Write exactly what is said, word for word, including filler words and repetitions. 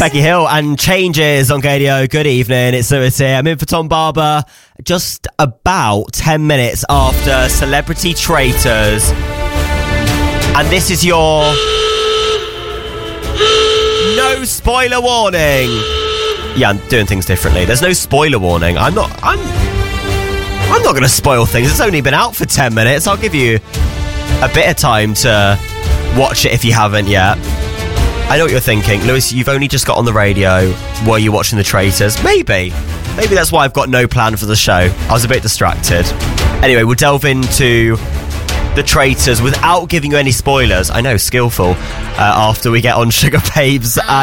Becky Hill and Changes on Gadio. Good evening, it's Lewis here. I'm in for Tom Barber just about ten minutes after Celebrity Traitors. And this is your no spoiler warning. Yeah, I'm doing things differently. There's no spoiler warning. I'm not I'm I'm not going to spoil things. It's only been out for ten minutes. I'll give you a bit of time to watch it if you haven't yet. I know what you're thinking. Lewis, you've only just got on the radio. Were you watching The Traitors? Maybe. Maybe that's why I've got no plan for the show. I was a bit distracted. Anyway, we'll delve into The Traitors without giving you any spoilers. I know, skillful. Uh, after we get on Sugar Babes and